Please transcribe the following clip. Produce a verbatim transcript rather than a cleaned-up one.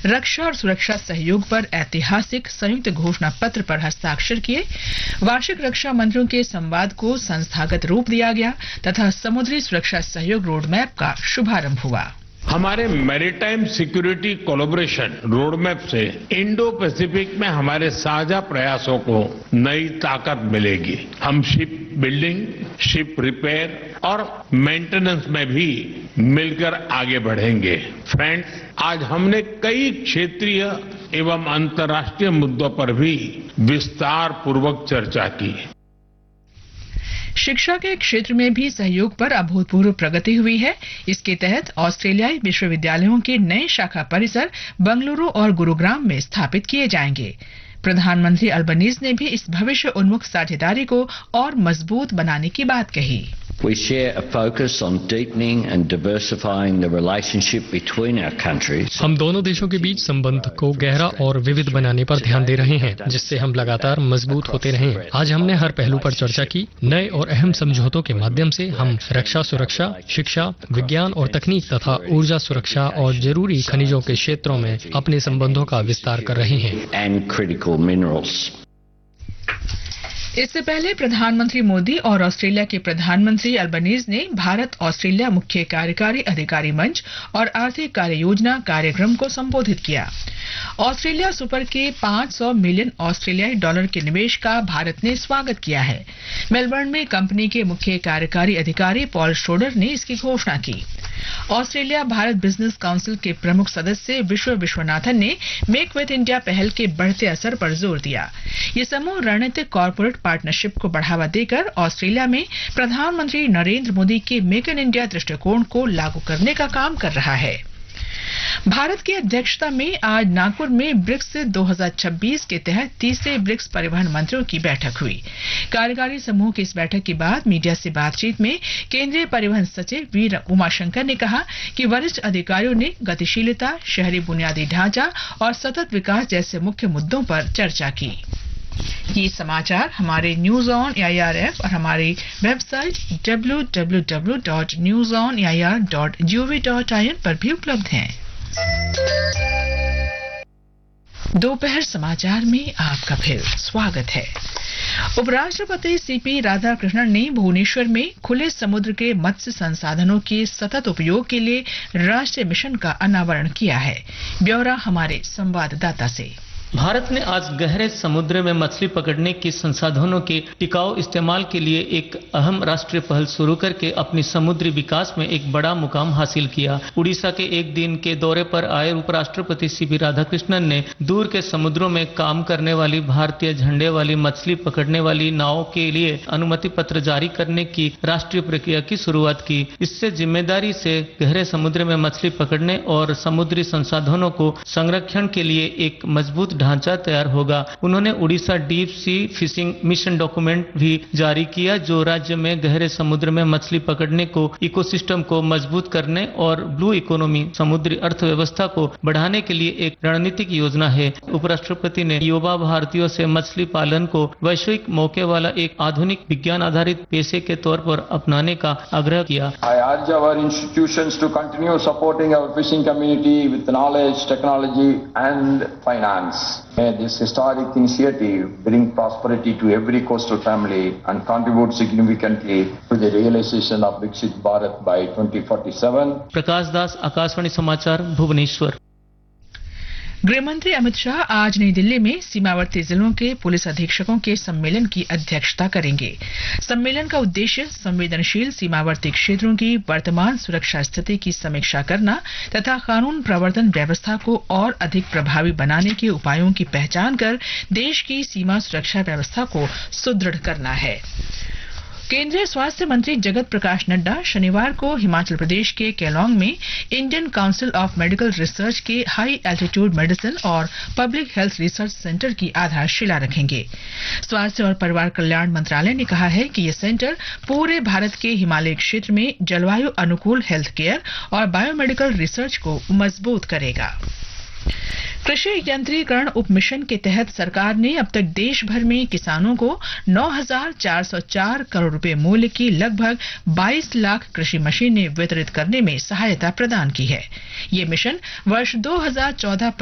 रक्षा और सुरक्षा सहयोग पर ऐतिहासिक संयुक्त घोषणा पत्र पर हस्ताक्षर किए। वार्षिक रक्षा मंत्रियों के संवाद को संस्थागत रूप दिया गया तथा समुद्री सुरक्षा सहयोग रोडमैप का शुभारंभ हुआ। हमारे मैरीटाइम सिक्योरिटी कोलैबोरेशन रोडमैप से इंडो पैसिफिक में हमारे साझा प्रयासों को नई ताकत मिलेगी। हम शिप बिल्डिंग, शिप रिपेयर और मेंटेनेंस में भी मिलकर आगे बढ़ेंगे। फ्रेंड्स, आज हमने कई क्षेत्रीय एवं अंतर्राष्ट्रीय मुद्दों पर भी विस्तार पूर्वक चर्चा की। शिक्षा के क्षेत्र में भी सहयोग पर अभूतपूर्व प्रगति हुई है। इसके तहत ऑस्ट्रेलियाई विश्वविद्यालयों के नए शाखा परिसर बंगलुरु और गुरुग्राम में स्थापित किए जाएंगे। प्रधानमंत्री अल्बनीज ने भी इस भविष्य उन्मुख साझेदारी को और मजबूत बनाने की बात कही। We share a focus on deepening and diversifying the relationship between our countries. हम दोनों देशों के बीच संबंध को गहरा और विविध बनाने पर ध्यान दे रहे हैं, जिससे हम लगातार मजबूत होते रहें। आज हमने हर पहलू पर चर्चा की। नए और अहम समझौतों के माध्यम से हम रक्षा सुरक्षा, शिक्षा, विज्ञान और तकनीक तथा ऊर्जा सुरक्षा और जरूरी खनिजों के क्षेत्रों में अपने संबंधों का विस्तार कर रहे हैं। And critical minerals. इससे पहले प्रधानमंत्री मोदी और ऑस्ट्रेलिया के प्रधानमंत्री अल्बनीज ने भारत ऑस्ट्रेलिया मुख्य कार्यकारी अधिकारी मंच और आर्थिक कार्य योजना कार्यक्रम को संबोधित किया। ऑस्ट्रेलिया सुपर के पाँच सौ मिलियन ऑस्ट्रेलियाई डॉलर के निवेश का भारत ने स्वागत किया है। मेलबर्न में कंपनी के मुख्य कार्यकारी अधिकारी पॉल श्रोडर ने इसकी घोषणा की। ऑस्ट्रेलिया भारत बिजनेस काउंसिल के प्रमुख सदस्य विश्व विश्वनाथन ने मेक विथ इंडिया पहल के बढ़ते असर पर जोर दिया। ये समूह रणनीतिक कॉर्पोरेट पार्टनरशिप को बढ़ावा देकर ऑस्ट्रेलिया में प्रधानमंत्री नरेंद्र मोदी के मेक इन इंडिया दृष्टिकोण को लागू करने का काम कर रहा है। भारत की अध्यक्षता में आज नागपुर में ब्रिक्स दो हज़ार छब्बीस के तहत तीसरे ब्रिक्स परिवहन मंत्रियों की बैठक हुई। कार्यकारी समूह की इस बैठक के बाद मीडिया से बातचीत में केंद्रीय परिवहन सचिव वी उमाशंकर ने कहा कि वरिष्ठ अधिकारियों ने गतिशीलता, शहरी बुनियादी ढांचा और सतत विकास जैसे मुख्य मुद्दों पर चर्चा की। ये समाचार हमारे news on A I R F और हमारी website W W W dot news on A I R dot G O V dot I N पर भी उपलब्ध हैं। दोपहर समाचार में आपका फिर स्वागत है। उपराष्ट्रपति सीपी राधाकृष्णन ने भुवनेश्वर में खुले समुद्र के मत्स्य संसाधनों के सतत उपयोग के लिए राष्ट्रीय मिशन का अनावरण किया है। ब्यौरा हमारे संवाददाता से। भारत ने आज गहरे समुद्र में मछली पकड़ने के संसाधनों के टिकाऊ इस्तेमाल के लिए एक अहम राष्ट्रीय पहल शुरू करके अपनी समुद्री विकास में एक बड़ा मुकाम हासिल किया। उड़ीसा के एक दिन के दौरे पर आए उपराष्ट्रपति सीपी राधाकृष्णन ने दूर के समुद्रों में काम करने वाली भारतीय झंडे वाली मछली पकड़ने वाली नावों के लिए अनुमति पत्र जारी करने की राष्ट्रीय प्रक्रिया की शुरुआत की। इससे जिम्मेदारी से गहरे समुद्र में मछली पकड़ने और समुद्री संसाधनों को संरक्षण के लिए एक मजबूत ढांचा तैयार होगा। उन्होंने Orissa deep sea fishing mission document भी जारी किया, जो राज्य में गहरे समुद्र में मछली पकड़ने को इकोसिस्टम को मजबूत करने और ब्लू इकोनॉमी समुद्री अर्थव्यवस्था को बढ़ाने के लिए एक रणनीतिक योजना है। उपराष्ट्रपति ने युवा भारतीयों से मछली पालन को वैश्विक मौके वाला एक आधुनिक विज्ञान आधारित पेशे के तौर पर अपनाने का आग्रह किया। I urge our institutions to continue supporting our fishing community with knowledge, technology and finance. May this historic initiative bring prosperity to every coastal family and contribute significantly to the realization of Viksit Bharat by twenty forty-seven. प्रकाश दास, आकाशवाणी समाचार, भुवनेश्वर। गृहमंत्री अमित शाह आज नई दिल्ली में सीमावर्ती जिलों के police अधीक्षकों के सम्मेलन की अध्यक्षता करेंगे। सम्मेलन का उद्देश्य संवेदनशील सीमावर्ती क्षेत्रों की वर्तमान सुरक्षा स्थिति की समीक्षा करना तथा कानून प्रवर्तन व्यवस्था को और अधिक प्रभावी बनाने के उपायों की पहचान कर देश की सीमा सुरक्षा व्यवस्था को सुदृढ़ करना है। केंद्रीय स्वास्थ्य मंत्री जगत प्रकाश नड्डा शनिवार को हिमाचल प्रदेश के केलोंग में Indian council of medical research के हाई एल्टीट्यूड मेडिसिन और पब्लिक हेल्थ रिसर्च सेंटर की आधारशिला रखेंगे। स्वास्थ्य और परिवार कल्याण मंत्रालय ने कहा है कि यह सेंटर पूरे भारत के हिमालय क्षेत्र में जलवायु अनुकूल हेल्थ केयर और बायोमेडिकल रिसर्च को मजबूत करेगा। कृषि यंत्रीकरण उप मिशन के तहत सरकार ने अब तक देश भर में किसानों को नौ हज़ार चार सौ चार करोड़ रुपए मूल्य की लगभग बाईस लाख कृषि मशीनें वितरित करने में सहायता प्रदान की है। ये मिशन वर्ष दो हज़ार चौदह